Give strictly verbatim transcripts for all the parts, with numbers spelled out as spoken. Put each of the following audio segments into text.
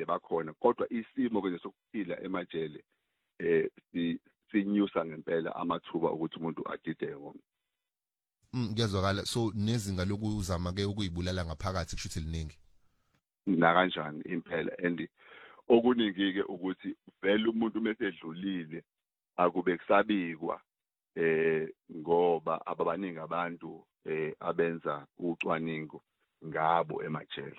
abakade bakhona kodwa isimo ke sokuphila emajele eh sinyusa ngempela amathuba ukuthi umuntu adideke ngomnye. Mm ngiyazwakala. So nezinga lokuzama ke ukuyibulala ngaphakathi kushuthi liningi. Na kanjani impela and okuningi ke ukuthi vele umuntu mesedlulile akube kusabikwa eh ngoba ababaningi abantu eh abenza ucwaningo ngabo emajele.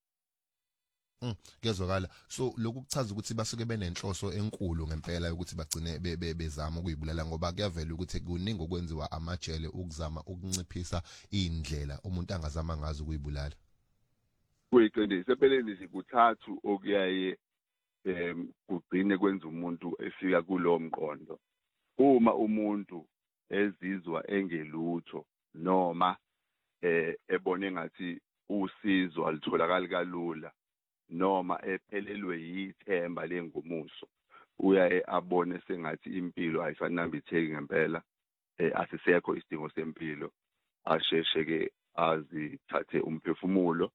Mm ngiyazwakala. So lokhu kuchaza ukuthi basuke benenhloso enkulu ngempela ukuthi bagcine bezama ukuyibulala ngoba kuyavela ukuthi kuningi okwenziwa amajele ukuzama ukunciphisa indlela umuntu angazama ngazo ukuyibulala. Kuyiqiniso empeleni sikuthathu okuyaye em kugcine kwenza umuntu efika kulo mqondo. Uma umuntu ezizwa engelutho noma eh ebone ngathi usizo alitholakala kalula noma ephelelwe yithemba lengumuso uyaye abone sengathi impilo ayisanambitheki ngempela eh asisekho isidingo sempilo asheshe ke azithathe umphefumulo.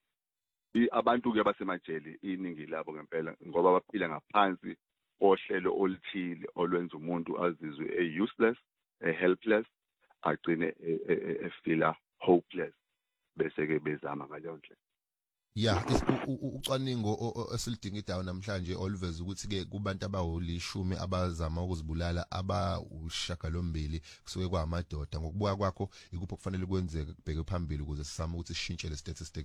Abantu ke basemajele iningi labo ngempela ngoba baphila ngaphansi ohlelo oluthile olwenza umuntu azizwe e useless, e helpless, agcine efila hopeless bese ke bezama ngaleyo ndlela. Yeah, ucwaningo esilidinga idawo namhlanje oluveza ukuthi ke kubantu abawolishumi abazama ukuzibulala abawushagalombili kusuke kwamadoda ngokubuka kwakho ikuphi kufanele kwenzeke kubheke phambili ukuze sisame ukuthi sishintshe le statistic.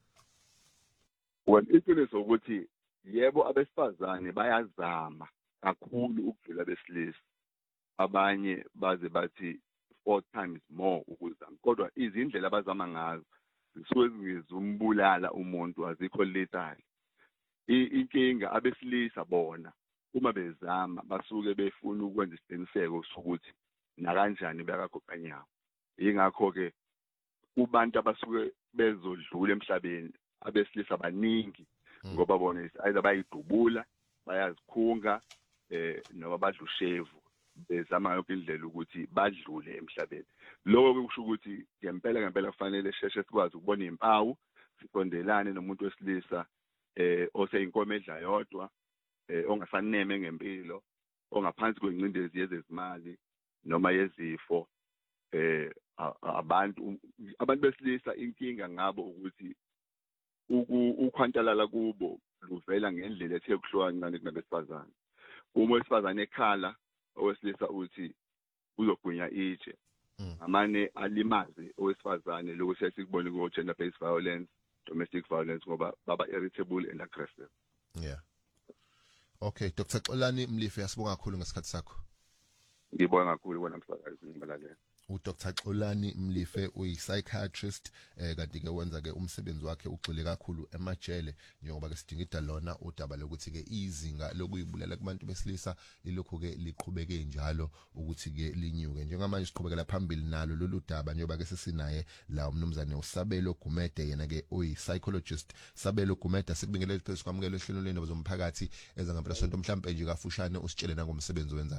Well, iqiniso ukuthi yebo abesifazane bayazama kakhulu ukudlula besilisa. Abanye baze bathi four times more ukuzama. Kodwa izindlela abazama ngazo zisuke zizumbulala umuntu azikho lethal. Inkinga abesilisa bona uma bezama basuke befuna ukwenza isiqiniseko sokuthi na kanjani bakagoqanyawo. Ingakho ke kubantu abasuke bezodlula emhlabeni abesilisa abaningi ngoba bona either bayidubula bayazikhunga eh noma badlushevu bezama yonke indlela ukuthi badlule emhlabeni. Lokho kusho ukuthi ngempela ngempela kufanele sheshe sikwazi ukubona impawu siqondelane nomuntu wesilisa eh oseyinkomo edla yodwa eh ongasaneme ngempilo ongaphansi kwencindezi yezezimali noma yezifo eh abantu abantu besilisa inkinga ngabo ukuthi ukhwantalala kubo luvela ngendlela ethe kuhlukana kunabesifazane. Uma wesifazane ekhala owesilisa uthi uzogwinya itshe amane alimaze owesifazane lokho sikubona ku gender based violence, domestic violence ngoba baba irritable and aggressive. Yeah. Okay, Doctor Xolani Mlife yasibonga kakhulu ngesikhathi sakho. Ngibonga kakhulu wena msakazi ngibalalela. uDoctor Xolani Mlife uyi-psychiatrist eh kanti ke wenza ke umsebenzi wakhe ugxile kakhulu emajele njengoba ke sidingida lona udaba lokuthi ke izinga lokuyibulala kubantu besilisa ilokho ke liqhubeke njalo ukuthi ke linyuke njengamanje siqhubekela phambili nalo lolu daba njengoba ke sesinaye la umnumzane uSabelo Gumede yena ke uyi-psychologist. Sabelo Gumede sikubingelele phezu kwamukelo ehlelweni lendaba zomphakathi eza ngempela sonto mhlawumbe nje kafushane usitshele nangomsebenzi wenzayo.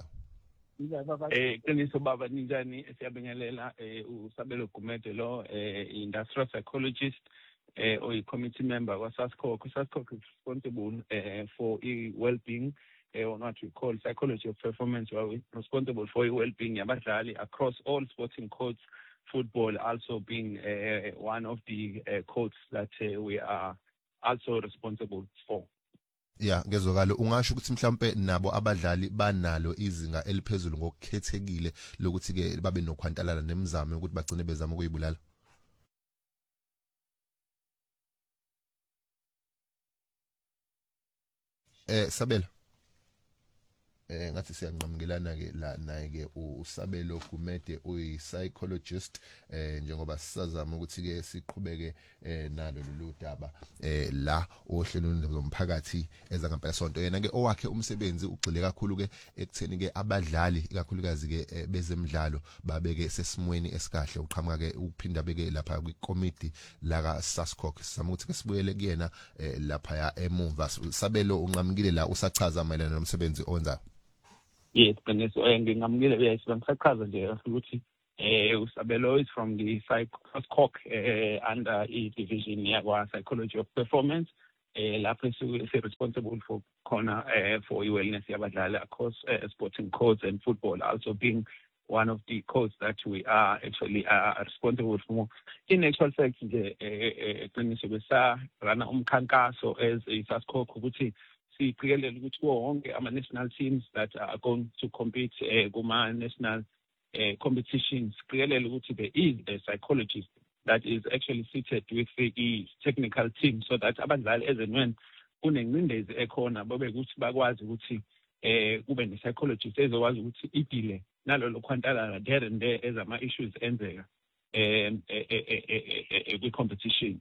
Eh qiniso baba ninjani siyabingelela uSabelo Gumede lo industrial psychologist eh oyi committee member wa SASCOC. SASCOC is responsible uh, for e well-being uh, or what we call psychology of performance. We are responsible for e well-being yabadlali across all sporting codes, football also being uh, one of the uh, codes that uh, we are also responsible for. Yeah, ngezwakala ungasho ukuthi mhlambe nabo abadlali banalo izinga eliphezulu ngokukhethekile lokuthi ke babe nokhwantalala nemizamo ukuthi bagcine bezama ukuyibulala. Eh Sabelo eh ngathi siyanqamukelana ke la naye ke uSabelo Gumede uyi psychologist eh njengoba sisazama ukuthi ke siqhubeke eh nalo lolu daba eh la ohlelweni zomphakathi eza ngempela sonto yena ke owakhe umsebenzi ugxile kakhulu ke ekutheni ke abadlali ikakhulukazi ke bezemidlalo babeke sesimweni esikahle uqhamuka ke ukuphinda beke lapha kwikomiti la ka SASCOC sizama ukuthi ke sibuyele kuyena lapha ya emuva. Sabelo unqamukile la usachaza mayelana nomsebenzi owenzayo. Yes, qiniso ngingamukile beyisibangichaza nje ukuthi eh uSabelo is from the SASCOC uh, under e division yakwa psychology of performance eh lapho si responsible for corner uh, for wellness yabadlali across uh, sporting codes and football, also being one of the codes that we are actually uh, responsible for. In actual fact, nje eqiniso besa rana umkhankaso as isaskho ukuthi siqikelele ukuthi wonke ama national teams that are going to compete uh, kuma national uh, competitions, siqikelele ukuthi there is a psychologist that is actually seated with the technical team, so that abadlali as and when kunengcindezi ekhona babe ukuthi bakwazi ukuthi eh kube ne psychologist ezokwazi ukuthi idile nalolo khwantalala there and there as ama issues enzeka em kwi competition.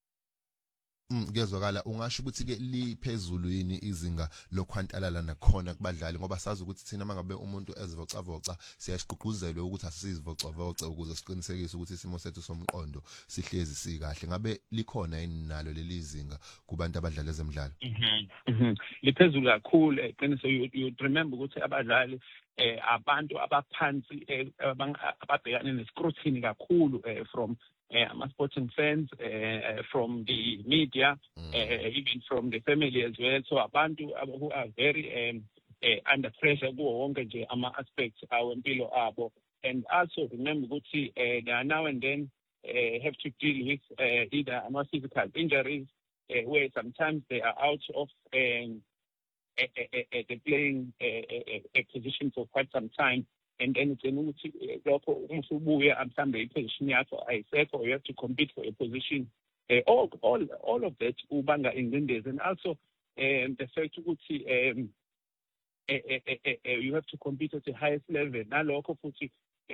Mm, ngezwakala ungasho ukuthi ke liphezulu yini izinga lokhwantalala nakhona kubadlali, ngoba sazi ukuthi thina mangabe umuntu ezivocavoca siyashigqugquzelwe ukuthi asizivocavoce ukuze siqinisekise ukuthi isimo sethu somqondo sihlezi sikahle. Ngabe likhona yini nalo leli zinga kubantu abadlala ezemidlalo? Mhm. Liphezulu kakhulu eqiniso. You remember ukuthi abadlali eh abantu abaphansi ababhekane nescrutiny kakhulu from Uh, I'm sporting fans, uh, from the media, mm. uh, even from the family as well. So abantu who are very um, uh, under pressure go on ama aspects our empilo abo. And also remember ukuthi uh, they are now and then uh, have to deal with uh, either ama physical injuries uh, where sometimes they are out of um, a, a, a, a playing a, a, a position for quite some time. And then it's ukuthi lokho umsubuya amhlambe iposition yakho ayisekho, you have to compete for a position. Uh, all all all of that ubanga ingcindezi, and also um, the fact ukuthi um, uh, uh, uh, uh, you have to compete at the highest level. Nalokho futhi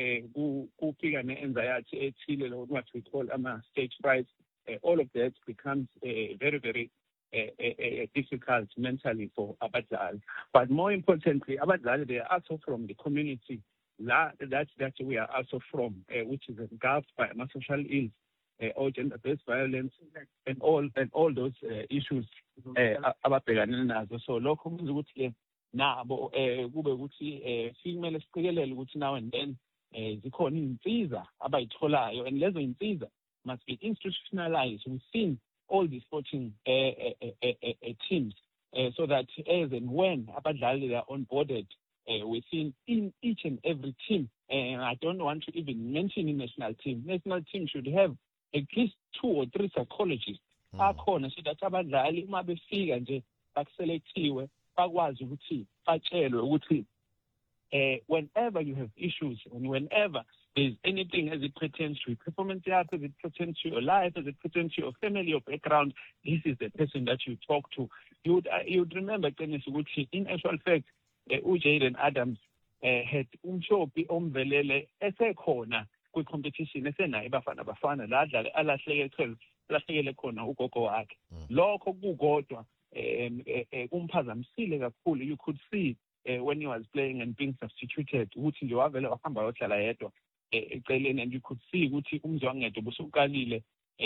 kufika ne-anxiety ethile, what we call ama stage fright. Uh, all of that becomes uh, very very uh, uh, uh, difficult mentally for abadlali. But more importantly, abadlali, they are also from the community that that, that we are also from, uh, which is engulfed by my social ills, uh, all gender-based violence, and all and all those uh, issues ababhekane nazo. So lokho kuze ukuthi nabo kube ukuthi simele siqikelele ukuthi now and then zikhona insiza abayitholayo, and lezo insiza must be institutionalized within all the sporting uh, uh, uh, uh, teams, uh, so that as and when abadlali are onboarded uh, within in each and every team, and I don't want to even mention the national team. National team should have at least two or three psychologists akhona, so that abadlali uma befika nje bakuselectiwe bakwazi ukuthi batshelwe ukuthi uh, whenever you have issues and whenever there's anything as it pertains to your performance, as it pertains to your life, as it pertains to your family, your background, this is the person that you talk to. You would, uh, you would remember, in actual fact, uh, Jaden Adams uh, had umshopi omvelele esekhona kwi-competition esenayo ibafana bafana la adlale alahlekele alahlekele khona ugogo wakhe. Lokho kukodwa um kumphazamisile kakhulu. You could see uh, when he was playing and being substituted ukuthi nje wavele wahamba yohlala yedwa eceleni, and you could see ukuthi umzwangedo busukalile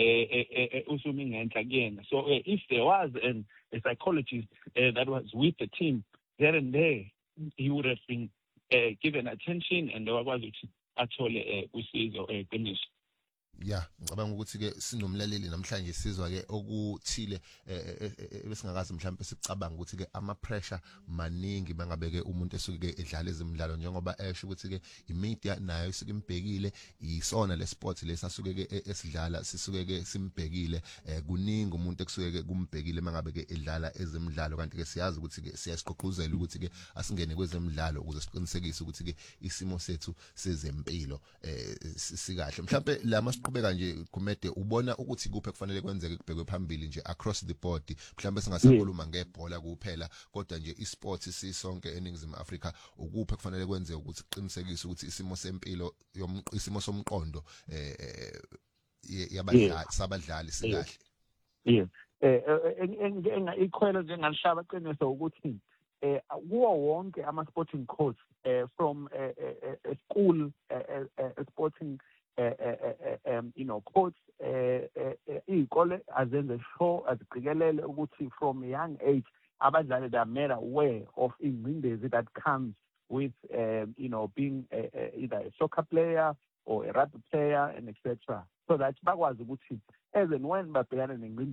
eh usumi ngenhla kuyena. So uh, if there was an, a psychologist uh, that was with the team there and there, he would have been uh, given attention and wakwazi ukuthi athole usizo eqiniso. Yeah, ngicabanga ukuthi ke sinomlaleli namhlanje sizwa ke okuthile besingakazi mhlawumbe sicabanga ukuthi ke ama pressure maningi bangabeke umuntu esuke ke edlala ezimidlalo, njengoba esho ukuthi ke imedia nayo isuke imbhekile, isona le sport lesasuke ke esidlala sisuke ke simbhekile, kuningi umuntu ekusuke ke kumbhekile mangabe ke edlala ezimidlalo. Kanti ke siyazi ukuthi ke siyasiqoquzela ukuthi ke asingene kwezemidlalo ukuze siqinisekise ukuthi ke isimo sethu sezempilo eh sikahle. Mhlawumbe lama qhubeka nje kumede ubona ukuthi kuphe kufanele kwenzeke kubhekwe phambili nje across the board, mhlawumbe singasakhuluma ngebhola kuphela kodwa nje isports sisonke eNingizimu Afrika, ukuphe kufanele kwenzeke ukuthi kuqinisekise ukuthi isimo sempilo isimo somqondo eh yabadlali sabadlali sikahle. Yeah, eh ikhwelo njengalishaba qiniso ukuthi eh kuwo wonke ama sporting coach uh, from a uh, uh, uh, school uh, uh, uh, sporting uh, uh, uh, um, you know coach iy'kole azenze sure aziqikelele ukuthi from a young age abadlali they are made aware of ingcindezi that comes with um, you know being a, a, either a soccer player or a rugby player and et cetera, so that bakwazi ukuthi as and when babhekana nengcindezi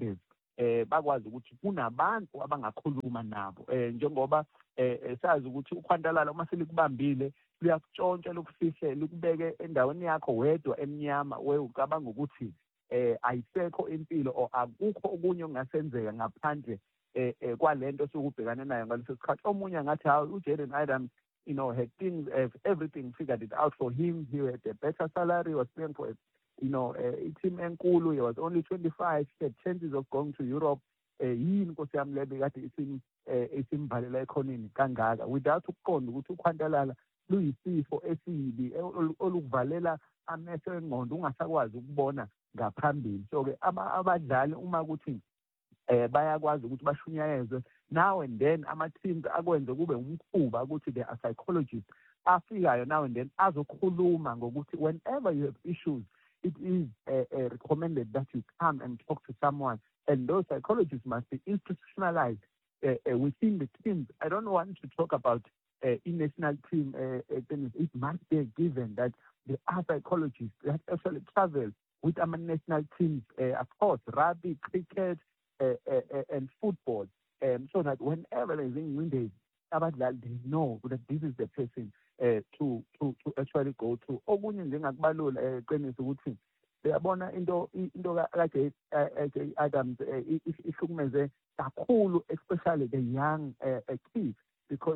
eh bakwazi ukuthi kunabantu abangakhuluma nabo eh njengoba eh sazi ukuthi ukhwantalala uma selikubambile luyakutshontsha lokufihle likubeke endaweni yakho wedwa emnyama weucabanga ukuthi eh ayisekho impilo o akukho okunye ongasenzeka ngaphandle eh kwalento sokubhekana nayo ngaleso sikhathi. Omunye ngathi hayi uJayden Adams, you know, had things, uh, everything figured it out for him. He had a better salary, was playing for, you know, a team enkulu. He was only twenty-five, he had chances of going to Europe. Yini Nkosi yami lebe kade isim isimbhalela ekhoneni kangaka without ukuqonda ukuthi ukhwantalala luyisifo esibi olukuvalela amehlo engqondo ungasakwazi ukubona ngaphambili. So ke abadlali uma ukuthi eh bayakwazi ukuthi bashunyayezwe now and then ama-teams akwenze kube umkhuba ukuthi they are psychologists afikayo now and then azokhuluma ngokuthi whenever you have issues it is uh, uh, recommended that you come and talk to someone, and those psychologists must be institutionalized uh, uh, within the teams. I don't want to talk about uh, in national team uh, uh, things. It must be a given that there are psychologists that actually travel with our national teams, uh, of course, rugby, cricket, uh, uh, uh, and football, um, so that whenever there's any windows, they know that this is the person uh, to to to actually go to. Okunye njengakubalula eqiniso ukuthi uyabona into into kade Adams ihlukumeze kakhulu, especially the young kids, because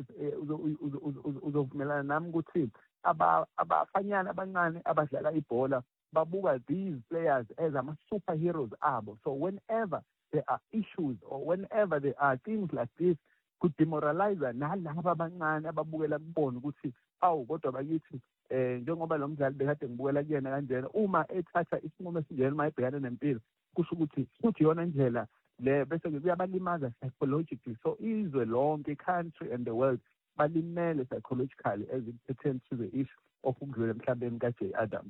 uzovumelana nami ukuthi abafanyana abancane abadlala ibhola babuka these players as ama-superheroes abo. So whenever there are issues or whenever there are things like this, could demoralize nalaba abancane ababukela kubona ukuthi awu kodwa bakithi eh njengoba lo mdlali bekade ngibukela kuyena kanjena, uma ethatha isinqumo esinjena uma ebhekana nempilo kusho ukuthi futhi yona indlela le bese kuyabalimaza psychologically. So izwe lonke, country and the world balimele psychologically as it pertains to the issue of ukudlula emhlabeni kaJay Adams.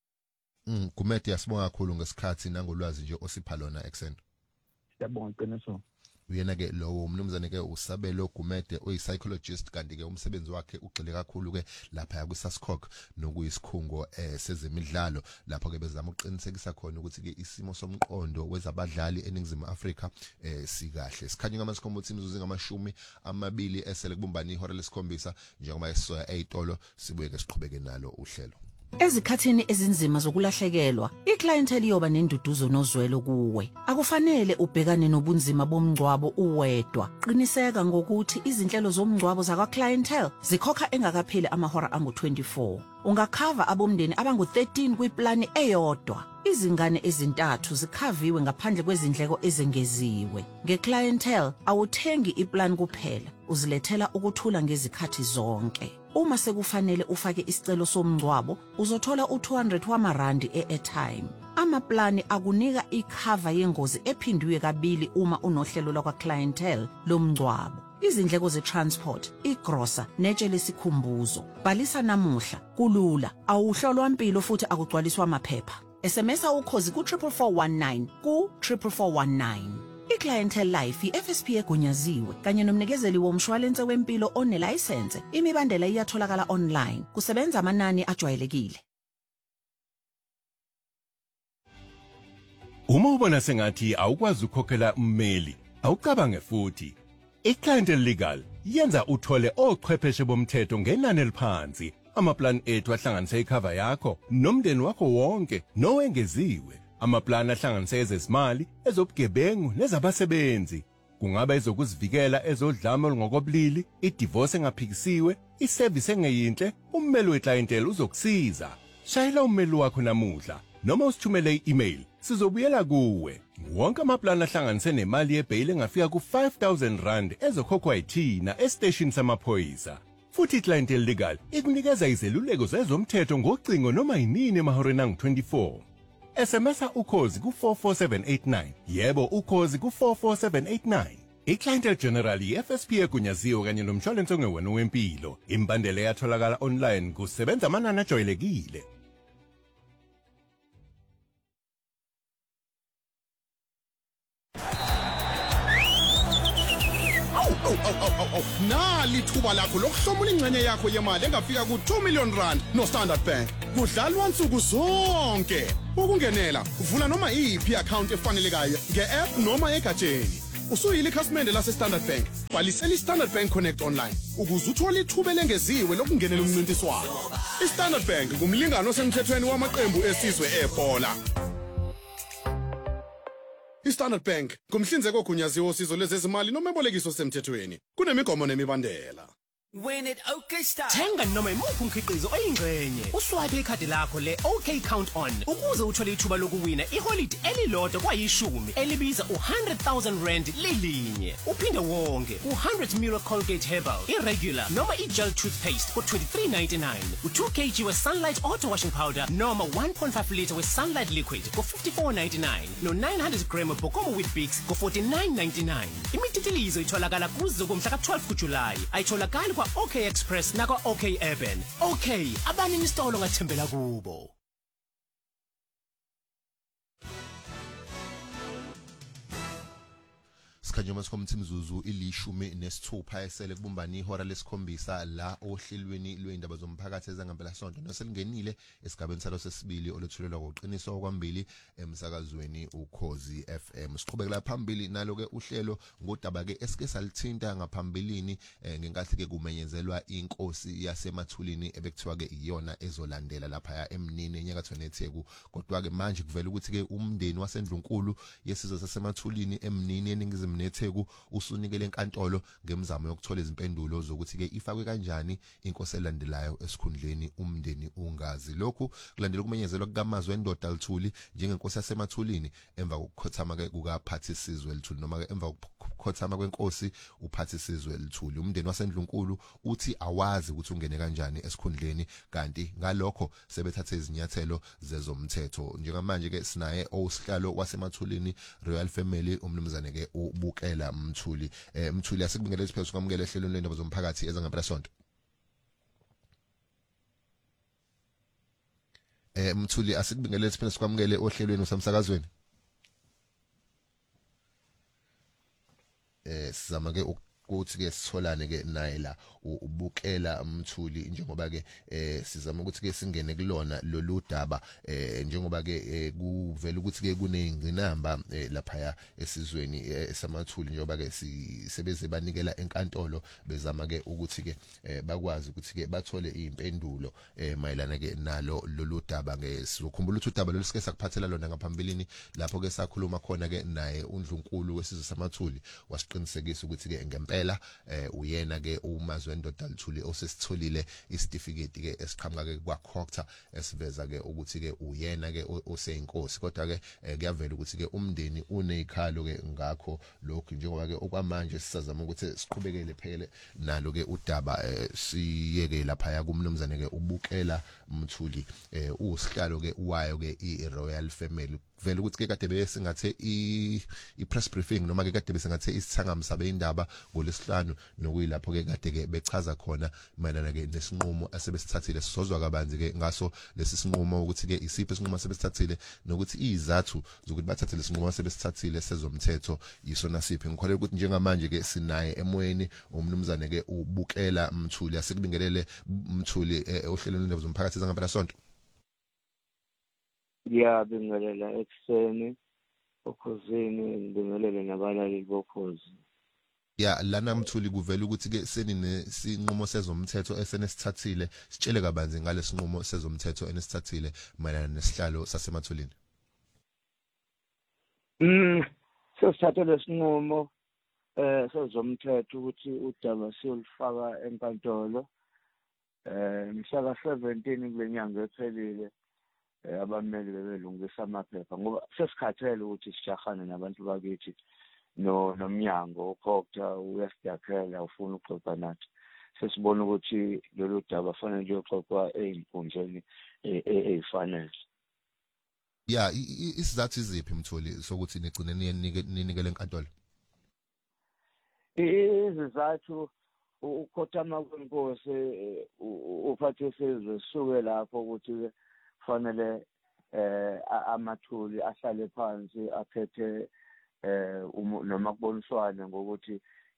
Mm, Gumede yasibonga kakhulu ngesikhathi nangolwazi nje osipha lona ekseni. Siyabonga qiniso. Uyena ke lowo umnumzane ke uSabelo Gumede oyi-psychologist, kanti ke umsebenzi wakhe ugxile kakhulu ke lapha ku-SASCOC nokuyisikhungo eh sezemidlalo, lapho ke bezama ukuqinisekisa khona ukuthi ke isimo somqondo wezabadlali eningizimu Afrika eh sikahle. Sikhanya ngamasikhomo imizuzu zingamashumi amabili esele kubumbana ihora lesikhombisa njengoba esoya eyitolo, sibuye ke siqhubeke nalo uhlelo. Ezikhathini ezinzima zokulahlekelwa, iclientele iyoba nenduduzo nozwelo kuwe. Akufanele ubhekane nobunzima bomngcwabo uwedwa. Qiniseka ngokuthi izinhlelo zomngcwabo zakwa clientele zikhokha engakapheli amahora angu twenty-four. Ungakhava abomndeni abangu thirteen kwiplani eyodwa. Izingane ezintathu zikhaviwe ngaphandle kwezindleko ezengeziwe. Ngeclientele awuthengi iplan kuphela, uzilethela ukuthula ngezikhathi zonke. Uma sekufanele ufake isicelo somngcwabo, uzothola u two hundred wamarandi e-airtime. Amaplani akunika ikhava yengozi ephindwe kabili uma unohlelo lakwa clientele lomngcwabo. Izindleko ze-transport, igrosa, netshe lesikhumbuzo. Bhalisa namuhla, kulula, awuhlolwa impilo futhi akugcwaliswa amaphepha. S M S ukhozi ku triple four one nine ku triple four one nine. iClientele Life i-F S P egunyaziwe kanye nomnikezeli womshwalense wempilo onelicense. Imibandela iyatholakala online, kusebenza amanani ajwayelekile. Uma ubona sengathi awukwazi ukukhokhela ummeli, awucabange futhi. iClientele Legal yenza uthole ochwepheshe bomthetho ngenani eliphansi. Amaplan ethu ahlanganisa icover yakho nomndeni wakho wonke nowengeziwe. Amaplan ahlanganisa ezezimali, ezobugebengu nezabasebenzi. Kungaba ezokuzivikela, ezodlame olungokobulili, idivorce engaphikisiwe, iservice engeyinhle, ummeli weclientele uzokusiza. Shayela ummeli wakho namuhla noma usithumele i-email, sizobuyela kuwe. Wonke amaplan ahlanganise nemali yebail engafika ku five thousand rand ezokhokhwa yithina estation samaphoyisa. Futhi iClientele Legal ikunikeza izeluleko zezomthetho ngocingo noma yinini emahoreni angu twenty-four. S M S ukhozi ku four four seven eight nine. Yebo ukhozi ku four four seven eight nine. iClientele General i-F S P egunyaziwe kanye nomshwalense ongewena wempilo. Imbandela yatholakala online, kusebenza amanani ajwayelekile. Aw aw aw aw. Nali thuba lakho lokuhlomula ingcenye yakho yemali engafika ku two million rand no Standard Bank. Kudlalwa nsuku zonke. Ukungenela, vula noma iyiphi account efanelekayo nge-app noma egatsheni. Usuyile ikhasimende lase Standard Bank. Bhalisela iStandard Bank Connect online ukuze uthole ithuba lengeziwe lokungenela umncintiswano. iStandard Bank ngumlingano osemthethweni wamaqembu esizwe ebhola. iStandard Bank ngumhlinzeki ogunyaziwe osizo lwezezimali noma ebolekiso semthethweni. Kunemigomo nemibandela. When it OK Style. Thenga noma imuphi umkhiqizo oyingxenye. Uswipe ikhadi lakho le OK Count On ukuze uthole ithuba lokuwina iholide elilodwa kwayishumi elibiza u one hundred thousand rand lilinye. Uphinde wonke u one hundred milliliters Colgate Herbal, irregular noma i-gel toothpaste for twenty-three ninety-nine. U two kilograms we Sunlight Auto Washing Powder noma one point five litre we Sunlight Liquid for fifty-four ninety-nine. No nine hundred grams Bokomo Wheat Bix for forty-nine ninety-nine. Imititilizo itholakala kuzo kumhla ka twelve kuJulayi. Ayitholakala kwa OK Express na kwa OK Urban. OK, abanini isitolo ngathembela kubo. Sikhanyoma sikhomthi imzuzu ilishumi nesithupha esele kubumbani ihora lesikhombisa la ohlelweni lweindaba zomphakathi ezangempela sonto noselingenile esigabeni salo sesibili olethulelwa ngoqiniso okwambili emsakazweni uKhozi F M. Siqhubekela phambili nalo ke uhlelo ngodaba ke esike salithinta ngaphambilini ngenkathi ke kumenyezelwa inkosi yasemathulini ebekuthiwa ke iyona ezolandela lapha eMnini enyakatho neTheku. Kodwa ke manje kuvela ukuthi ke umndeni waseNdlunkulu yesizwe sasemathulini eMnini eningizimu neTheku usunikele enkantolo ngemizamo yokuthola izimpendulo zokuthi ke ifakwe kanjani inkosi elandelayo esikhundleni umndeni ungazi. Lokhu kulandela ukumenyezelwa kukaMazwi Endoda Luthuli njengenkosi yasemathulini emva kokukhothama ke kukaPhathisizwe Luthuli noma ke emva kokukhothama kwenkosi uPhathisizwe Luthuli. Umndeni waseNdlunkulu uthi awazi ukuthi ungene kanjani esikhundleni kanti ngalokho sebethathe izinyathelo zezomthetho. Njengamanje ke sinaye osihlalo wasemathulini Royal Family umnumzane ke ubukela Mthuli. Eh Mthuli asikubingelela isiphezulu kwamukela ehlelweni lendaba zomphakathi ezangempela sonto. Eh Mthuli asikubingelela isiphezulu kwamukele ohlelweni usamsakazweni. Eh sizama ke ukuthi ke sitholane ke naye la ubukela Mthuli njengoba ke eh sizama ukuthi ke singene kulona lolu daba eh njengoba ke kuvela ukuthi ke kunengqinamba lapha esizweni esamathuli njengoba ke sisebeze banikela enkantolo bezama ke ukuthi ke bakwazi ukuthi ke bathole izimpendulo mayelana ke nalo lolu daba. Ke sizokhumbula ukuthi udaba lolusike sakuphathela lona ngaphambilini lapho ke sakhuluma khona ke naye uNdlunkulu wesizwe samathuli wasiqinisekisa ukuthi ke ngempela eh uyena ke uMazwi Endoda Luthuli osesitholile isitifiketi ke esiqhamuka ke kwaCocta esiveza ke ukuthi ke uyena ke oseyinkosi. Kodwa ke kuyavela ukuthi ke umndeni unezikhalo ke ngakho lokho njengoba ke okwamanje sisazama ukuthi siqhubekele phele nalo ke udaba siyeke lapha ya kumnumzane ke ubukela Mthuli eh usihlalo ke wayo ke iRoyal Family. Vele ukuthi ke kade besingathe i press briefing noma ke kade besingathe isithangamsa beindaba ngolesihlanu nokuyilapho ke kade ke bechaza khona mayelana ke nesinqumo asebesithathile. Sizozwa kabanzi ke ngaso lesi sinqumo ukuthi ke isiphi isinqumo asebesithathile nokuthi izathu zokuthi bathathe lesinqumo asebesithathile sezomthetho yisona siphi. Ngikholela ukuthi njengamanje ke sinaye emoyeni umnumzane ke ubukela Mthuli. Asikubingelele Mthuli ohlelweni lendaba zomphakathi ezangempela sonto. Ya bingelela ekseni okhosini ngibingelele nabalali bokhozi. Ya lana Mthuli kuvela ukuthi ke senine sinqumo sezomthetho esenesithathile. Sitshele kabanzi ngale sinqumo sezomthetho enesithathile mayelana nesihlalo sasemathulini. Mm sesithathe lesinqumo eh sezomthetho ukuthi udaba siyolifaka enkantolo eh mhla ka seventeen kulenyanga ephelile. Abameli bebelungisa amaphepha ngoba sesikhathele ukuthi sijahane nabantu bakithi no nomnyango uCocta uyasidakhela ufuna uxoxa nathi. Sesibona ukuthi lolu daba fanele liyoxoxwa einkundleni ezifanele. Ya isizathu iziphi Mthuli sokuthi nigcine ninikele enkantolo? Izizathu ukhothama kwenkosi uPhathisizwe suke lapho ukuthi fanele eh amathuli ahlale phansi akhethe eh noma kuboniswane ngokuthi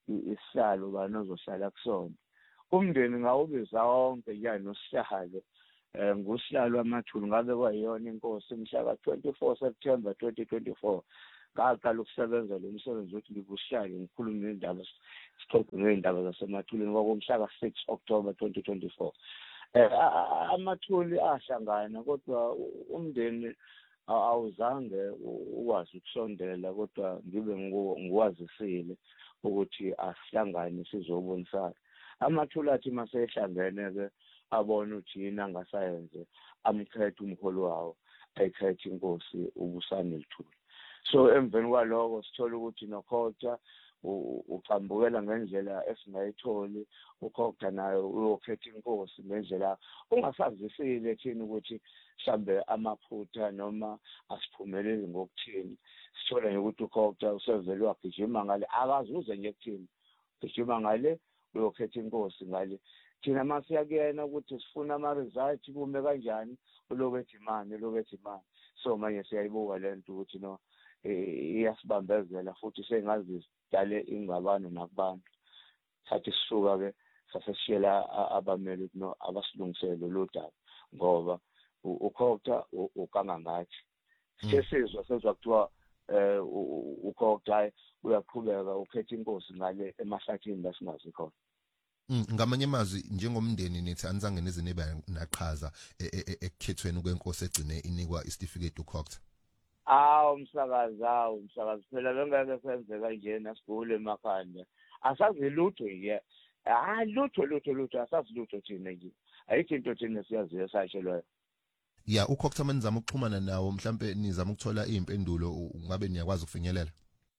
isihlalo banozohlala kusona. Umndeni ngawubiza wonke nje nosihlalo eh ngusihlalo amathulu ngabe kwayona inkosi mhla ka twenty-four September twenty twenty-four. Ngaqala ukusebenza lo msebenzi ukuthi ngikuhlale ngikhulume ngendaba sixoxe ngendaba zasemathuleni ngokumhla ka six October twenty twenty-four. Eh amathuli ahlangana kodwa umndeni awuzange ukwazi ukusondela kodwa ngibe ngiwazisile ukuthi asihlangane sizobonisana. Amathuli athi masehlangene ke abona ukuthi yina ngasayenze amkhethe umholi wawo ayikhethe inkosi ubusane lithuli. So emveni kwaloko sithola ukuthi nokhotha uqambukela ngendlela esingayitholi ukhokha nayo uyokhetha inkosi ngendlela ungasazisile thina ukuthi mhlambe amaphutha noma asiphumeleli ngokuthini. Sithola ukuthi ukhokha usevele wagijima ngale akazuze nje kuthini gijima ngale uyokhetha inkosi ngale. Thina masiyakuyena ukuthi sifuna ama results kume kanjani ulobethi imani ulobethi imani. So manje siyayibuka lento ukuthi no iyasibambezela futhi sengazi sidale ingabano nakubantu. Sathi sisuka ke saseshela abameli no abasilungisele lo daba ngoba ukhokha ukanga ngathi. Sesizwe sezwa kuthiwa eh ukhokha uyaqhubeka ukhetha inkosi ngale emahlathini lasingazi khona. Ngamanye amazwi njengomndeni nithi anizange nizinebe naqhaza ekukhethweni kwenkosi egcine inikwa isitifiketi ukhokha. Awu umsakazi awu umsakazi phela bengeke senze kanje nasigule emakhanda asazi lutho nje ah lutho lutho lutho asazi lutho thina nje ayikho into thina siyaziyo sashelwayo. Ya ukhokha manizama ukuxhumana nawo mhlambe nizama ukuthola izimpendulo ungabe niyakwazi ukufinyelela.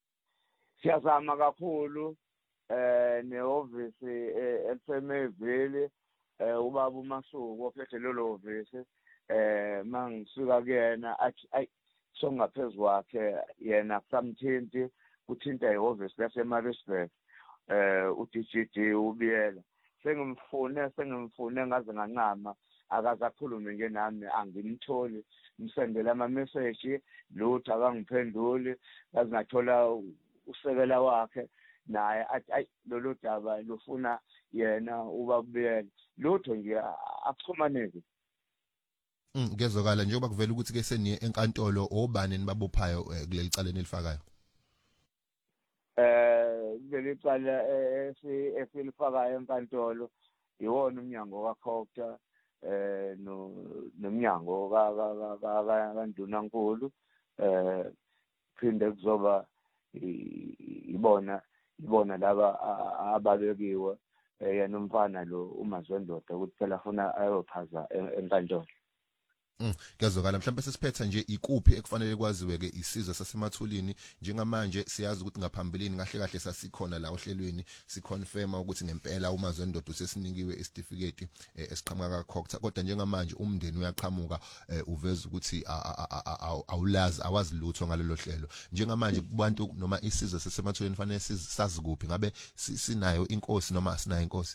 Siyazama kakhulu eh neoffice eFemeville eh ubaba uMasuku ophethe lelo office eh mangisuka kuyena athi ay so ngaphezulu kwakhe yena samthinti uthinta ioffice laseMaritzburg eh u-D G D ubiyela sengimfune sengimfune ngaze ngancama akazakhulume nje nami angimtholi ngimsendela ama message lutho akangiphenduli ngaze ngathola usekela wakhe naye athi ay lolu daba lufuna yena ubabuyela lutho nje akuxhumaneke. Mm ngezokala njengoba kuvela ukuthi ke seniye enkantolo obani nibabophayo kuleli cala nelifakayo. Eh kuleli cala esifakayo enkantolo iwona umnyango kakhokha eh no nomnyango ka kaNdunankulu eh phinde kuzoba ibona ibona laba ababekiwe yena umfana lo uMazwendoda ukuthi phela afuna ayophaza enkantolo. Mm ngezokala mhlawumbe sesiphetha nje ikuphi ekufanele kwaziwe ke isizwe sasemathulini njengamanje siyazi ukuthi ngaphambilini kahle kahle sasikhona la ohlelweni siconfirma ukuthi ngempela uMazwendoda usesinikiwe isitifiketi esiqhamuka kaKhokha kodwa njengamanje umndeni uyaqhamuka uveza ukuthi awulazi awazi lutho ngalelo hlelo njengamanje kubantu noma isizwe sasemathulini fanele sazi kuphi ngabe sinayo inkosi noma asinayo inkosi.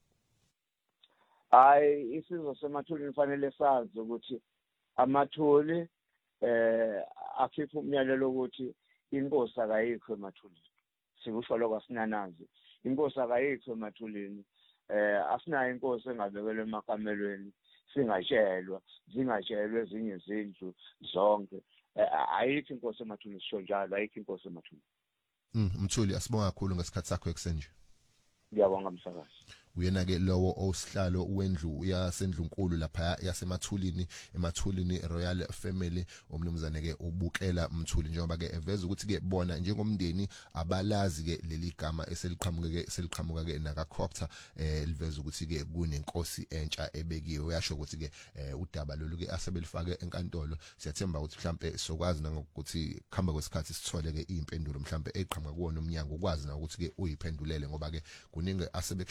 Hayi isizwe semathulini fanele sazi ukuthi amathuli eh akhipha umyalelo ukuthi inkosi akayikho emathulini. Sikusho lokho asinanazi. Inkosi akayikho emathulini. Eh asinayo inkosi engabekelwe emakamelweni singatshelwa, zingatshelwe ezinye izindlu zonke. Ayikho inkosi emathulini sisho njalo ayikho inkosi emathulini. Mm Mthuli asibonga kakhulu ngesikhathi sakho eksenje. Ngiyabonga msakazi. Uyena ke lowo osihlalo wendlu yasendlunkulu lapha yasemathulini emathulini Royal Family umnumzane ke ubukela Mthuli njengoba ke eveza ukuthi ke bona njengomndeni abalazi ke leli gama eseliqhamuke ke seliqhamuka ke nakaKhokha eh liveza ukuthi ke kunenkosi entsha ebekiwe uyasho ukuthi ke udaba lolu ke asebelifake enkantolo siyathemba ukuthi mhlambe sokwazi nangokuthi khamba kwesikhathi sithole ke izimpendulo mhlambe eqhamuka kuwona umnyango ukwazi na ukuthi ke uyiphendulele ngoba ke kuningi asebekushilo la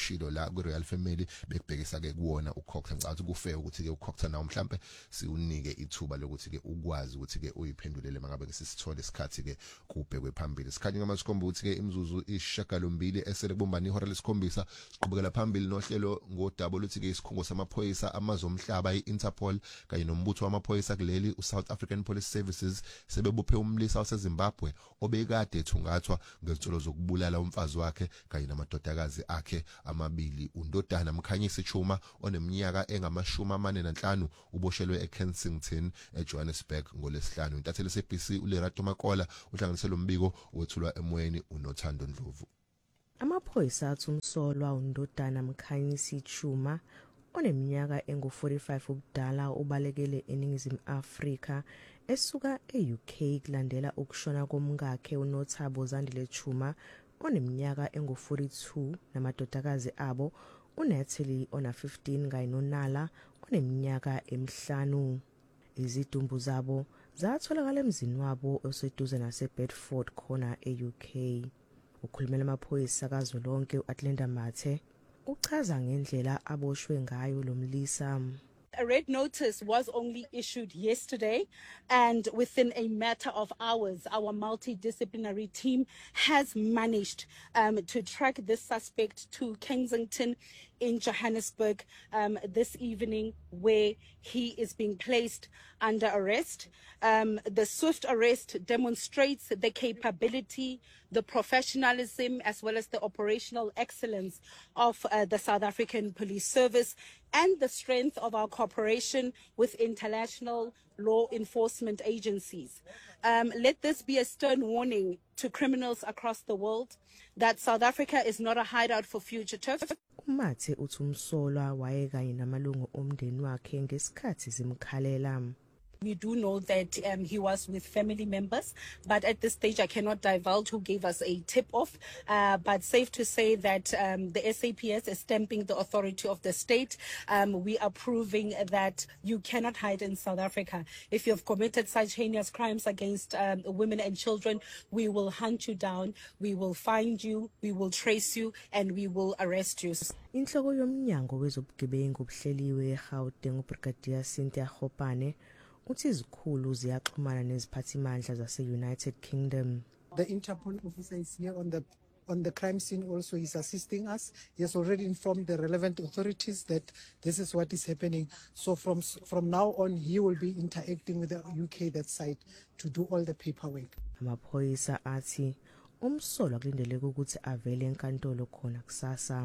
la ku Royal Family bekubhekisa ke kuwona uCoxer ngicabanga ukuthi kufair ukuthi ke uCoxer nawo mhlambe siunike ithuba lokuthi ke ukwazi ukuthi ke uyiphendulele mangabe ke sisithole isikhathi ke kubhekwe phambili sikhanye ngamasikhombisa ukuthi ke imzuzu ishagalombili esele kubumbana ihora lesikhombisa siqhubekela phambili nohlelo ngodaba oluthi ke isikhungo samaphoyisa amazomhlaba iInterpol kanye nombutho wamaphoyisa kuleli uSouth African Police Services sebebuphe umlisa waseZimbabwe obekade ethungathwa ngezitsolo zokubulala umfazi wakhe kanye namadodakazi akhe amabili uNdodana Mkhanyisi Chuma oneminyaka engamashumi amane nanhlanu uboshelwe eKensington eJohannesburg ngolesihlanu intatheli se-B C uLerato Makola uhlanganise lo mbiko wethulwa emoyeni uNothando Ndlovu. Amaphoyisa athi umsolwa uNdodana Mkhanyisi Chuma oneminyaka engu forty-five ubudala ubalekele eNingizimu Afrika esuka e-U K kulandela ukushona komkakhe uNothabo Zandile Chuma oneminyaka engu forty-two namadodakazi abo uNatalie ona fifteen kanye noNala oneminyaka emihlanu. Izidumbu zabo zatholakala emzini wabo oseduze naseBedford khona e-U K. Ukhulumela amaphoyisa kazwelonke uAtlenda Mathe uchaza ngendlela aboshwe ngayo lo mlisa. A red notice was only issued yesterday, and within a matter of hours, our multidisciplinary team has managed um, to track this suspect to Kensington in Johannesburg um, this evening, where he is being placed under arrest. Um, the swift arrest demonstrates the capability, the professionalism, as well as the operational excellence of uh, the South African Police Service and the strength of our cooperation with international law enforcement agencies. Um, let this be a stern warning to criminals across the world that South Africa is not a hideout for fugitives. Mathe uthi umsolwa wayekanye namalungu omndeni wakhe ngesikhathi zimkhalela. We do know that um, he was with family members, but at this stage I cannot divulge who gave us a tip-off. Uh, but safe to say that um, the S A P S is stamping the authority of the state. Um, we are proving that you cannot hide in South Africa. If you have committed such heinous crimes against um, women and children, we will hunt you down, we will find you, we will trace you, and we will arrest you. Inhloko yomnyango wezobugebengu obuhleliwe eGauteng uBrigadier Cynthia Hopane uthi izikhulu ziyaxhumana neziphathimandla zase-United Kingdom. The Interpol officer is here on the on the crime scene also is assisting us. He has already informed the relevant authorities that this is what is happening. So from from now on, he will be interacting with the U K that side to do all the paperwork. Amaphoyisa athi umsolwa kulindeleke ukuthi avele enkantolo khona kusasa.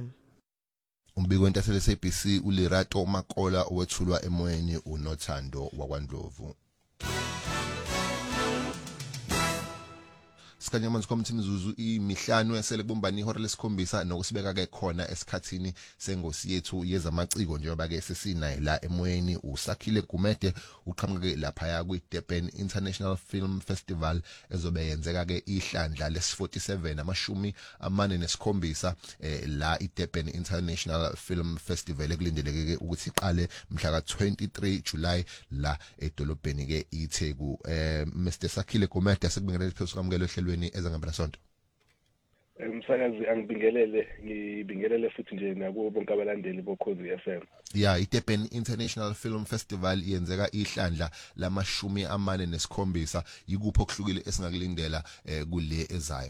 Umbiko wentatheli se-B C uLerato Makola owethulwa emoyeni uNothando wakwaNdlovu. Sikhanya manje komthi imizuzu imihlanu esele kubumbana ihora lesikhombisa nokusibeka ke khona esikhathini sengosi yethu yezamaciko njengoba ke sesinayo la emoyeni uSakhile Gumede uqhamuke ke lapha ya kwiDurban International Film Festival ezobe yenzeka ke ihlandla les-forty-seven amashumi amane nesikhombisa eh, la iDurban International Film Festival ekulindeleke ke ukuthi iqale mhla ka twenty-three July la edolobheni ke iTheku. eh Mister Sakhile Gumede sekubingelele phezulu kwamukelo ehlelweni ezangempela sonto. Umsakazi angibingelele ngibingelele futhi nje nakubo bonke abalandeli boKhozi F M. Yeah, iDurban International Film Festival yenzeka ihlandla lamashumi amane nesikhombisa yikupho okuhlukile esingakulindela eh, kule ezayo.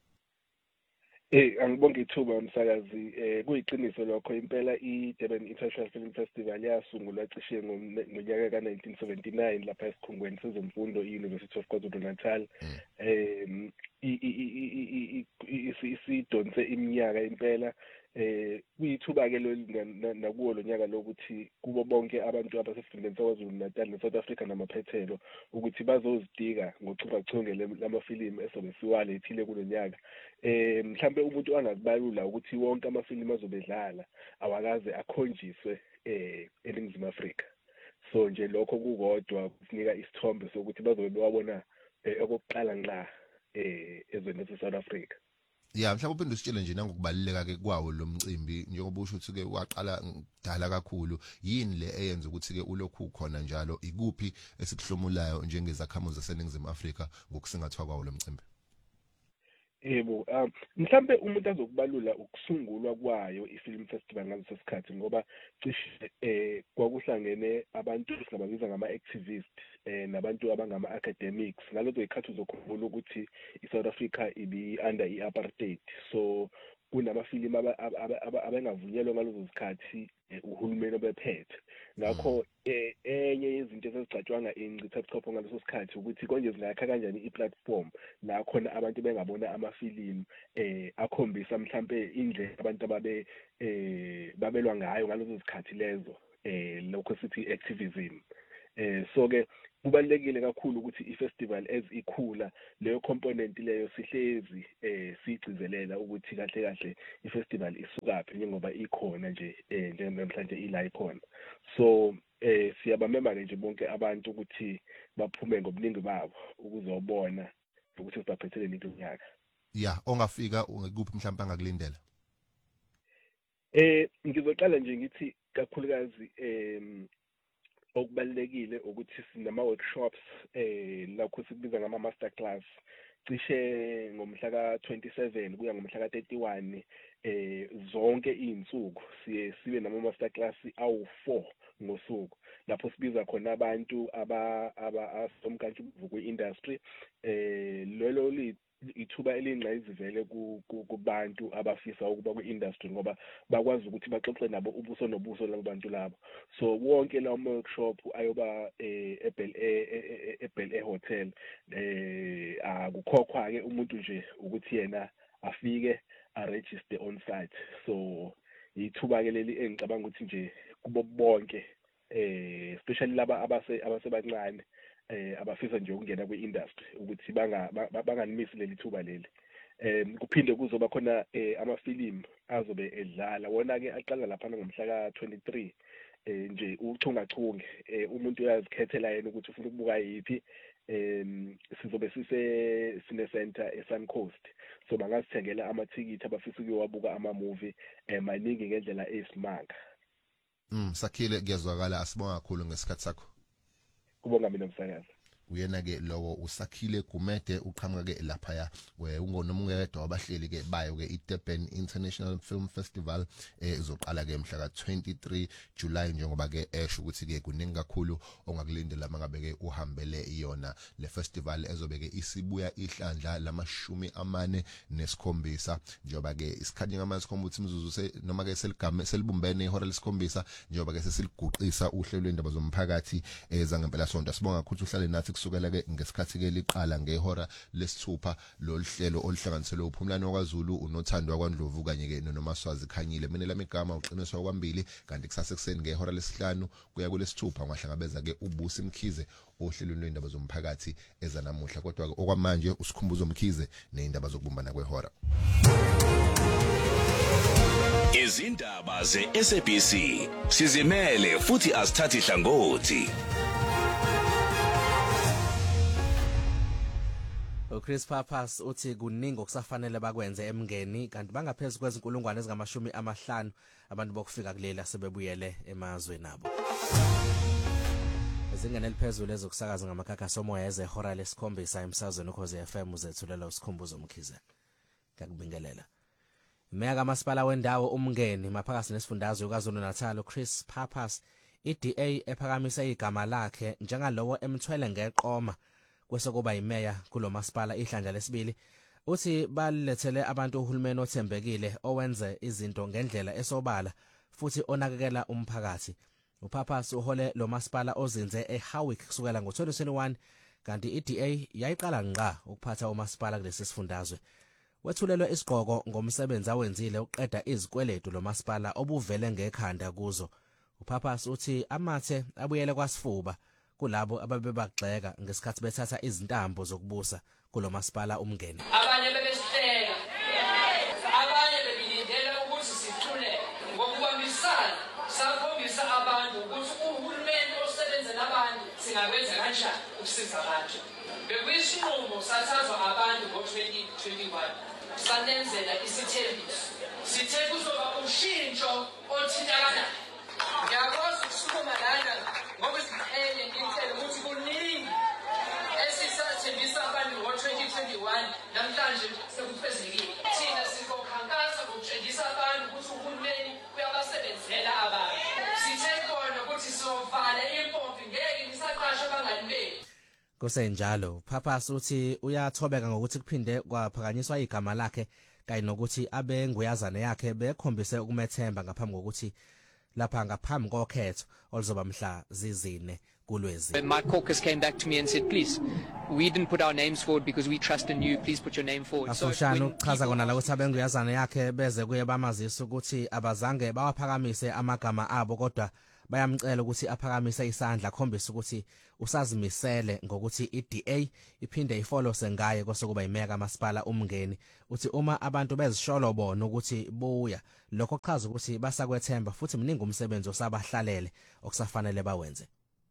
Eh angibonga ithuba umsakazi eh kuyiqiniso lokho impela iDurban International Film Festival yasungulwa cishe ngonyaka ka nineteen seventy-nine lapha esikhungweni sezemfundo iUniversity of KwaZulu-Natal. Eh isidonse iminyaka impela eh kuyithuba ke lo nakuwo lo nyaka lokuthi kubo bonke abantu abasefundeni saKwaZulu-Natal neSouth Africa namaphethelo ukuthi bazozidika ngochungachunge lamafilimu esobe siwalethile kulonyaka. Eh mhlambe umuntu angakubalula ukuthi wonke amafilimu azobedlala awakaze akhonjiswe eh eNingizimu Afrika. So nje lokho kukodwa kusinika isithombe sokuthi bazobe bewabona okokuqala nqa eh ezweni laseSouth Africa. Yeah, mhlawumbe uphinde usitshele nje nangokubaluleka ke kwawo lo mcimbi njengoba usho ukuthi ke waqala ngidala kakhulu yini le eyenza ukuthi ke ulokhu ukhona njalo ikuphi esikuhlomulayo njengezakhamuzi zaseNingizimu Afrika ngokusingathwa kwawo lo mcimbi. Yebo, um mhlambe umuntu azokubalula ukusungulwa kwayo iFilm Festival ngaleso sikhathi ngoba cishe eh kwakuhlangene abantu esingababiza ngama-activists eh nabantu abangama academics. Ngalezo ikhathi uzokhumbula ukuthi iSouth Africa ibi under i-apartheid, so kunamafilimu abengavunyelwa ngalezo zikhathi uhulumeni obephethe. Ngakho enye yezinto ezazigcatshwanga incithabuchopho ngaleso sikhathi ukuthi konje zingakha kanjani i-platform la khona abantu bengabona amafilimu eh akhombisa mhlambe indlela abantu ababe eh babelwa ngayo ngalezo zikhathi lezo eh lokho sithi activism. Eh so ke kubalekile kakhulu ukuthi i-festival as ikhula leyo component leyo sihlezi eh sigcizelela ukuthi kahle kahle i-festival isukaphi njengoba ikhona nje eh namhlanje ila ikhona. So eh siyabamema nje bonke abantu ukuthi baphume ngobuningi babo ukuzobona ukuthi sibaphetheleni intonyaka. Yeah, ongafika ngikuphi mhlawumbe angakulindela? Eh ngizoqala nje ngithi kakhulukazi em okubalekile ukuthi sinama workshops eh lapho sikubiza ngama master class cishe ngomhla ka twenty-seven kuya ngomhla ka thirty-one eh zonke izinsuku siye sibe nama master class awu four ngosuku lapho sibiza khona abantu aba aba asomkantshu kwe industry eh lelo ithuba elingqayizivele kubantu abafisa ukuba kwi-industry ngoba bakwazi ukuthi baxoxe nabo ubuso nobuso labo bantu labo. So wonke lawo workshop ayoba eBel eBel Air Hotel eh akukhokhwa ke umuntu nje ukuthi yena afike a register on site. So ithuba ke leli engicabanga ukuthi nje kubo bonke eh especially laba abase abasebancane eh abafisa nje ukungena kwi-industry ukuthi banga banganimisi leli thuba leli. Em kuphinde kuzoba khona amafilimu azobe edlala wona ke aqala lapha ngomhla ka twenty-three eh nje uchungachunge umuntu uyazikhethela yena ukuthi ufuna ukubuka yipi. Em sizobe sise sine center eSun Coast, so bangazithengela amathikithi abafisa ukuyowabuka ama movie emaningi ngendlela esimanga. Mm Sakhile kuyazwakala, asibonga kakhulu ngesikhathi sakho. Kubonga mina msakazi. Uyena ke lowo uSakhile Gumede uqhamuka ke lapha ya ungonoma ungedwa wabahleli ke bayo ke iDurban International Film Festival ezoqala ke mhla ka twenty-three July njengoba ke esho ukuthi ke kuningi kakhulu ongakulindela mangabe ke uhambele iyona le festival ezobe ke isibuya ihlandla lamashumi amane nesikhombisa njengoba ke isikhathi ngamanye sikhomba ukuthi imzuzu noma ke seligame selibumbene ihora lesikhombisa njengoba ke sesiliguqisa uhlelo lwendaba zomphakathi ezangempela sonto. Sibonga ukuthi uhlale nathi kusukela ke ngesikhathi ke liqala ngehora lesithupha lo hlelo olihlanganiselwe uphumlane wakwaZulu unothando wakwaNdlovu kanye ke noMaswazi Khanyile. Mina lami igama uqiniswa kwambili kanti kusasa ekseni ngehora lesihlanu kuya kulesithupha ngahlangabeza ke uBusi Mkhize ohlelweni lwendaba zomphakathi ezanamuhla. Kodwa ke okwamanje usikhumbuzo Mkhize neindaba zokubumbana kwehora. Izindaba ze-S A B C sizimele futhi asithathi hlangothi. uChris Papas uthi kuningi okusafanele bakwenze emngeni kanti bangaphezulu kwezinkulungwane ezingamashumi amahlanu abantu bokufika kulela sebebuyele emazweni nabo. Izingane eliphezulu ezokusakaza ngamakhakha somoya ezehora lesikhombisa emsazweni ukhoze F M uzethulela usikhumbuzo Mkhize. Ngakubingelela. Meya kaMasipala wendawo umngeni maphakathi nesifundazwe uKwaZulu Natal uChris Papas i-D A ephakamisa igama lakhe njengalowo emthwele ngeqoma kwesokuba imeya kulo masipala ihlandla lesibili. Uthi balethele abantu uhulumeni othembekile owenze izinto ngendlela esobala futhi onakekela umphakathi. uPapas uhole lo masipala ozinze eHowick kusukela ngo twenty twenty-one kanti i-D A yayiqala ngqa ukuphatha umasipala kulesi sifundazwe. Wethulelwe isigqoko ngomsebenzi awenzile uqeda izikweletu lo masipala obuvele ngekhanda kuzo. uPapas uthi amathe abuyele kwaSifuba kulabo ababebagxeka ngesikhathi bethatha izintambo zokubusa kulo masipala umngeni. Abanye bebesihleka, abanye bebilindele ukuthi sithule ngokubambisana sakhombisa abantu ukuthi uhulumeni osebenza nabantu singabenza kanjani ukusiza abantu. Bekuyisinqumo sathathwa abantu ngo twenty twenty-one sanenzela isithembiso. Sithe kuzoba ushintsho othintakana. Ngiyakwazi ukusukuma lana ngoba siphele ngitshela ukuthi kuningi esisathembisa abantu ngo twenty twenty-one namhlanje sekufese Kusenjalo Papas uthi uyathobeka ngokuthi kuphinde kwaphakanyiswa igama lakhe kanye nokuthi abe nguyazana yakhe bekhombise ukumethemba ngaphambi kokuthi lapha ngaphambi kokhetho oluzoba mhla zizine kulwezi. When my caucus came back to me and said, please, we didn't put our names forward because we trust in you, please put your name forward. So Afushano uchaza kona la ukuthi abenguyazana yakhe beze kuye bamazisa ukuthi abazange bawaphakamise amagama abo kodwa bayamcela ukuthi aphakamise isandla khombisa ukuthi usazimisele ngokuthi i-D A iphinde ifollow sengaye kosokuba imeya kamasipala umngeni uthi uma abantu bezisholo bona ukuthi buya lokho kuchaza ukuthi basakwethemba futhi mningi umsebenzi osabahlalele okusafanele bawenze.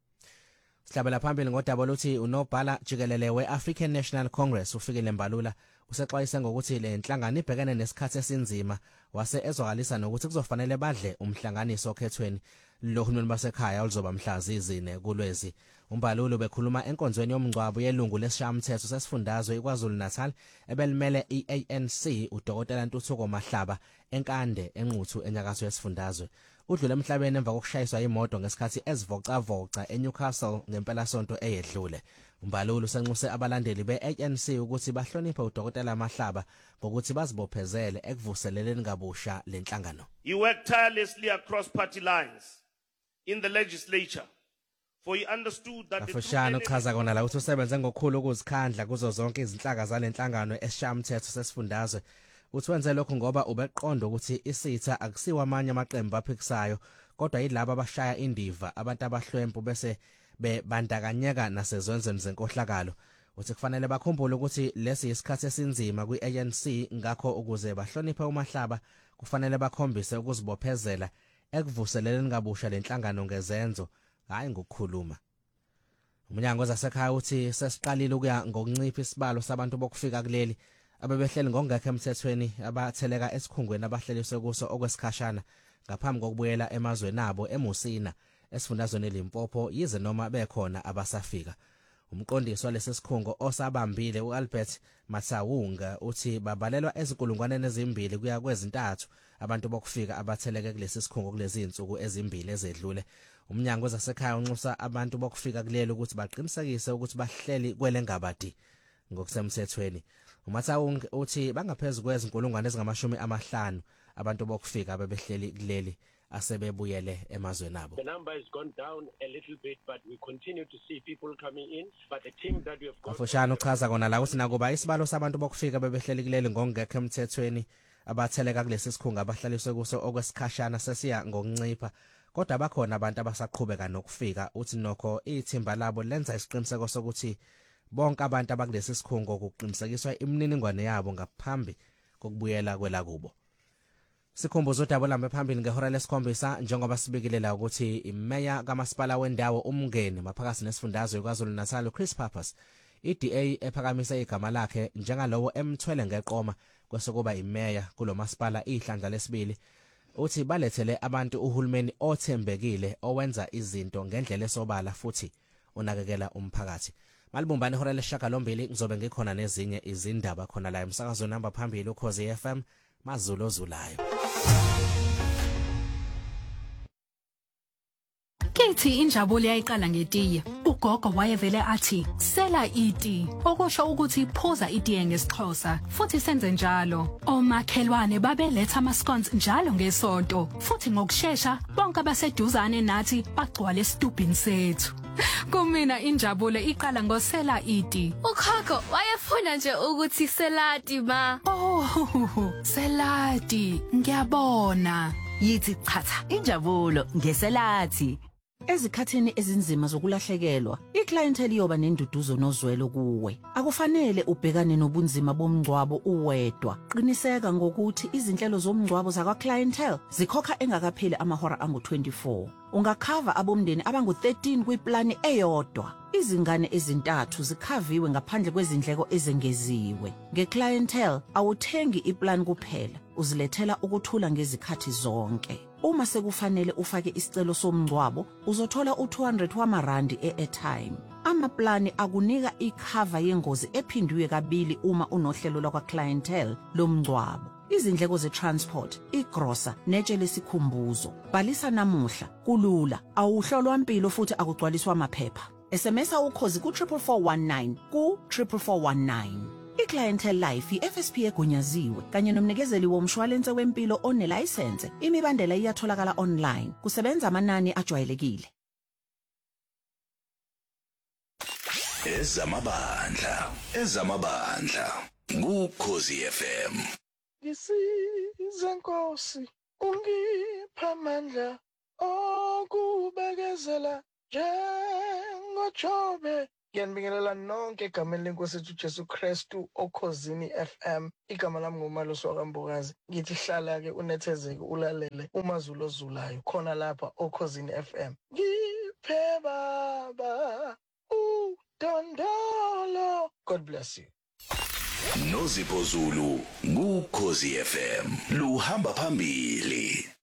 Sihlabela phambili ngodaba lokuthi unobhala jikelele we-African National Congress ufikile Mbalula usexwayise ngokuthi le nhlangano ibhekene nesikhathi esinzima wase ezwakalisa nokuthi kuzofanele badle umhlanganiso okhethweni lohulumeni basekhaya oluzoba mhla zizine kulwezi. Umbalulu bekhuluma enkonzweni yomngcwabo yelungu lesishayamithetho sesifundazwe iKwaZulu Natal ebelimele i-A N C uDokotela Ntuthuko Mahlaba enkande enquthu enyakatho yesifundazwe. Udlule emhlabeni emva kokushayiswa imoto ngesikhathi ezivocavoca eNewcastle ngempela sonto eyedlule. Umbalulu senxuse abalandeli be-A N C ukuthi bahloniphe uDokotela Mahlaba ngokuthi bazibophezele ekuvuseleleni kabusha lenhlangano. He worked tirelessly across party lines in the legislature. For he understood that Afushano uchaza kona la ukuthi usebenze ngokukhulu ukuzikhandla kuzo zonke izinhlaka zalenhlangano esishayamithetho sesifundazwe. Uthi wenze lokho ngoba ubeqonda ukuthi isitha akusiwa amanye amaqembu aphikisayo kodwa yilabo abashaya indiva abantu abahlwempu bese bebandakanyeka nasezwenzweni zenkohlakalo. Uthi kufanele bakhumbule ukuthi lesi isikhathi esinzima kwi-A N C ngakho ukuze bahloniphe uMahlaba kufanele bakhombise ukuzibophezela ekuvuseleleni kabusha lenhlangano ngezenzo hayi ngokukhuluma. Umunyango zasekhaya uthi sesiqalile ukuya ngokuncipha isibalo sabantu bokufika kuleli abebehleli ngokungekho emthethweni abatheleka esikhungweni abahleliswe kuso okwesikhashana ngaphambi kokubuyela emazweni abo eMusina esifundazweni Limpopo yize noma bekhona abasafika. Umqondisi walesi sikhungo osabambile uAlbert Matsawunga uthi babalelwa ezinkulungwaneni ezimbili kuya kwezintathu abantu bokufika abatheleke kulesi sikhungo kulezi insuku ezimbili ezedlule. Umnyango wezasekhaya unxusa abantu bokufika kuleli ukuthi baqinisekise ukuthi bahleli kwelengabadi ngokusemthethweni. Umatsawunga uthi bangaphezulu kwezinkulungwane ezingamashumi amahlanu abantu bokufika abebehleli kuleli asebebuyele emazweni abo. The number has gone down a little bit but we continue to see people coming in but the team that we have got. Afushano uchaza kona la ukuthi nakuba isibalo sabantu bokufika bebehleli kuleli ngokungekho emthethweni abatheleka kulesi sikhunga abahlaliswe kuso okwesikhashana sesiya ngokuncipha kodwa bakhona abantu abasaqhubeka nokufika uthi nokho ithimba labo lenza isiqiniseko sokuthi bonke abantu abakulesi sikhungo ukuqinisekiswa imininingwane yabo ngaphambi kokubuyela kwela kubo. Sikhumbuzo udaba lambe phambili ngehora lesikhombisa njengoba sibikile la ukuthi imeya kamasipala wendawo umngeni maphakathi nesifundazwe kwaZulu Natal Chris Pappas i-D A ephakamisa igama lakhe njengalowo emthwele ngeqoma kwesokuba imeya kulomasipala ihlandla lesibili uthi balethele abantu uhulumeni othembekile owenza izinto ngendlela esobala futhi unakekela umphakathi. Malibumbane ihora lesishiyagalombili ngizobe ngikhona nezinye izindaba khona la emsakazo namba phambili uKhozi F M Mazulu ozulayo. Kithi injabulo yayiqala ngetiye. Ugogo wayevele athi sela iti okusho ukuthi phuza itiye ngesixhosa futhi senze njalo. Omakhelwane babeletha amascones njalo ngesonto futhi ngokusheshsha bonke abaseduzane nathi bagcwala esitubhini sethu. Kumina injabulo iqala ngosela iti. Ukhokho wayefuna nje ukuthi selati ma. Oh, selati ngiyabona. Yithi chatha injabulo ngeselati. Ezikhathini ezinzima zokulahlekelwa, iclientele iyoba nenduduzo nozwelo kuwe. Akufanele ubhekane nobunzima bomngcwabo uwedwa. Qiniseka ngokuthi izinhlelo zomngcwabo zakwa clientele zikhokha engakapheli amahora angu twenty-four. Ungakhava abomndeni abangu thirteen kwiplani eyodwa. Izingane ezintathu zikhaviwe ngaphandle kwezindleko ezengeziwe. Ngeclientele awuthengi iplan kuphela, uzilethela ukuthula ngezikhathi zonke. Uma sekufanele ufake isicelo somngcwabo, uzothola u two hundred wamarandi e-airtime. Amaplani akunika ikhava yengozi ephindwe kabili uma unohlelo lwakwa clientele lomngcwabo. Izindleko ze-transport, igrosa, netshe lesikhumbuzo. Bhalisa namuhla, kulula, awuhlolwa impilo futhi akugcwaliswa amaphepha. S M S ukhozi ku triple four one nine ku triple four one nine. iClientele Life i-F S P egunyaziwe kanye nomnikezeli womshwalense wempilo onelicense. Imibandela iyatholakala online. Kusebenza amanani ajwayelekile. Ezamabandla, ezamabandla. Ukhozi F M. Ngisiza Nkosi, ungipha amandla okubekezela njengoJobe. Ngiyanibingelela nonke egameni leNkosi yethu Jesu Kristu okhosini F M. Igama lami nguMalusi waKambokazi. Ngithi hlala ke unethezeke ulalele umaZulu ozulayo khona lapha okhosini F M. Ngiphe baba uDondolo. God bless you. Nozipho Zulu, Ukhozi F M. Luhamba phambili.